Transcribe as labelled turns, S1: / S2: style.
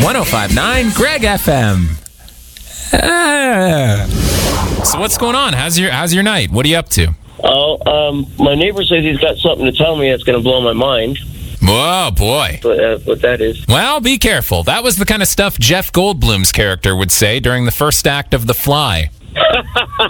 S1: 105.9 Greg FM. So what's going on? How's your night? What are you up to?
S2: My neighbor says he's got something to tell me that's going to blow my mind.
S1: Whoa, boy.
S2: What that is.
S1: Well, be careful. That was the kind of stuff Jeff Goldblum's character would say during the first act of The Fly.